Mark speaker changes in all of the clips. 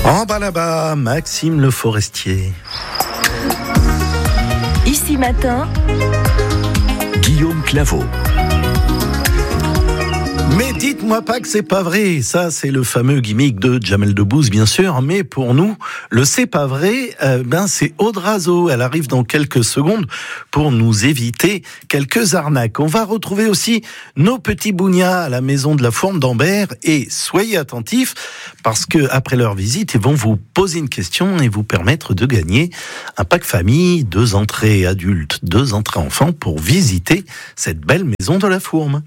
Speaker 1: En bas là-bas, Maxime Le Forestier.
Speaker 2: Ici Matin,
Speaker 3: Guillaume Claveau.
Speaker 1: Mais dites-moi pas que c'est pas vrai. Ça, c'est le fameux gimmick de Jamel Debbouze, bien sûr. Mais pour nous, le c'est pas vrai, c'est Aude Razeau. Elle arrive dans quelques secondes pour nous éviter quelques arnaques. On va retrouver aussi nos petits bougnats à la maison de la Fourme d'Ambert. Et soyez attentifs, parce que après leur visite, ils vont vous poser une question et vous permettre de gagner un pack famille, 2 entrées adultes, 2 entrées enfants pour visiter cette belle maison de la Fourme.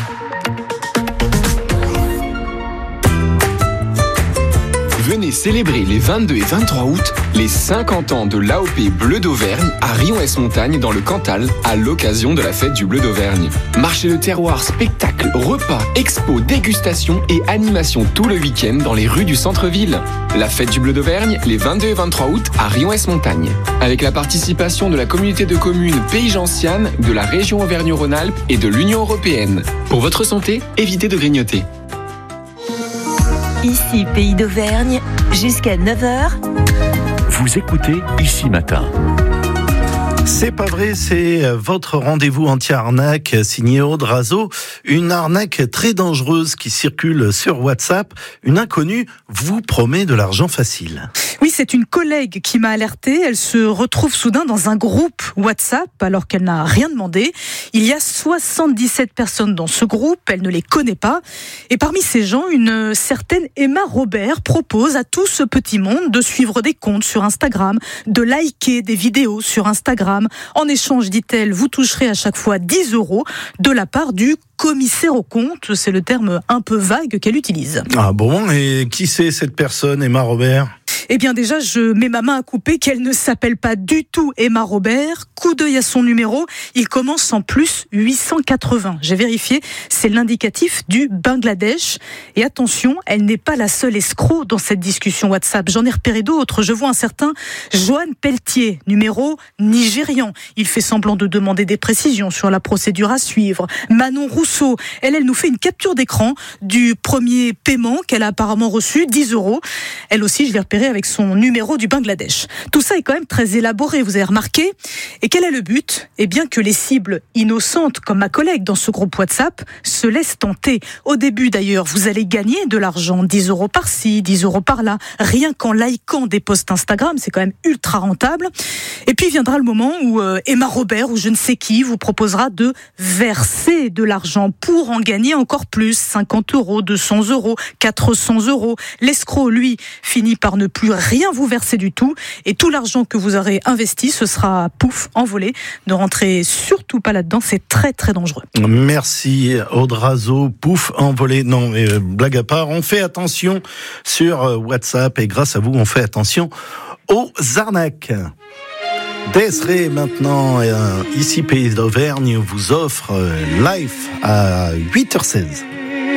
Speaker 4: Venez célébrer les 22 et 23 août les 50 ans de l'AOP Bleu d'Auvergne à Rion-Ès-Montagne dans le Cantal à l'occasion de la fête du Bleu d'Auvergne. Marché de terroir, spectacles, repas, expos, dégustations et animations tout le week-end dans les rues du centre-ville. La fête du Bleu d'Auvergne les 22 et 23 août à Rion-Ès-Montagne. Avec la participation de la communauté de communes Pays Gentiane, de la région Auvergne-Rhône-Alpes et de l'Union européenne. Pour votre santé, évitez de grignoter.
Speaker 2: ici Pays d'Auvergne, jusqu'à 9h.
Speaker 3: Vous écoutez Ici Matin.
Speaker 1: C'est pas vrai, c'est votre rendez-vous anti-arnaque signé Aude Razeau. Une arnaque très dangereuse qui circule sur WhatsApp. Une inconnue vous promet de l'argent facile.
Speaker 5: Oui, c'est une collègue qui m'a alertée. Elle se retrouve soudain dans un groupe WhatsApp alors qu'elle n'a rien demandé. Il y a 77 personnes dans ce groupe, elle ne les connaît pas. Et parmi ces gens, une certaine Emma Robert propose à tout ce petit monde de suivre des comptes sur Instagram, de liker des vidéos sur Instagram. En échange, dit-elle, vous toucherez à chaque fois 10 € de la part du commissaire aux comptes. C'est le terme un peu vague qu'elle utilise.
Speaker 1: Ah bon, et qui c'est cette personne, Emma Robert ?
Speaker 5: Eh bien déjà, je mets ma main à couper qu'elle ne s'appelle pas du tout Emma Robert. Coup d'œil à son numéro, il commence en plus 880. J'ai vérifié, c'est l'indicatif du Bangladesh. Et attention, elle n'est pas la seule escroc dans cette discussion WhatsApp. J'en ai repéré d'autres. Je vois un certain Johan Pelletier, numéro nigérian. Il fait semblant de demander des précisions sur la procédure à suivre. Manon Rousseau, elle nous fait une capture d'écran du premier paiement qu'elle a apparemment reçu, 10 €. Elle aussi, je l'ai repéré avec son numéro du Bangladesh. Tout ça est quand même très élaboré, vous avez remarqué. Et quel est le but ? Eh bien que les cibles innocentes, comme ma collègue dans ce groupe WhatsApp, se laissent tenter. Au début d'ailleurs, vous allez gagner de l'argent, 10 € par-ci, 10 € par-là, rien qu'en likant des posts Instagram, c'est quand même ultra rentable. Et puis viendra le moment où Emma Robert ou je ne sais qui vous proposera de verser de l'argent pour en gagner encore plus, 50 €, 200 €, 400 €. L'escroc, lui, finit par ne plus rien vous verser du tout et tout l'argent que vous aurez investi, ce sera pouf, envolé. Ne rentrez surtout pas là-dedans, c'est très très dangereux.
Speaker 1: Merci Aude Razeau, pouf, envolé. Non, blague à part, on fait attention sur WhatsApp et grâce à vous, on fait attention aux arnaques. Desiree maintenant, ici Pays d'Auvergne, vous offre Life à 8h16.